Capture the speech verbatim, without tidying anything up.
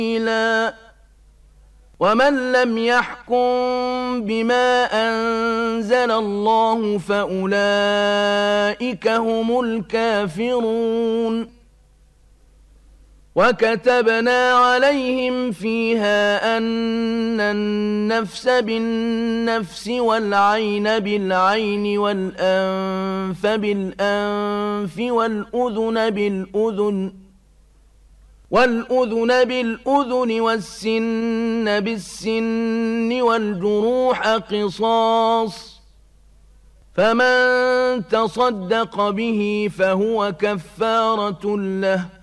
سبيلا ومن لم يحكم بما أنزل الله فأولئك هم الكافرون وكتبنا عليهم فيها أن النفس بالنفس والعين بالعين والأنف بالأنف والأذن بالأذن والأذن بالأذن والسن بالسن والجروح قصاص فمن تصدق به فهو كفارة له